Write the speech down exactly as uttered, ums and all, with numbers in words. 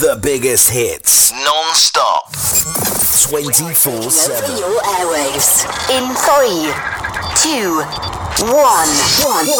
The biggest hits. Non-stop. twenty-four seven. Your airwaves. In three, two, one, one.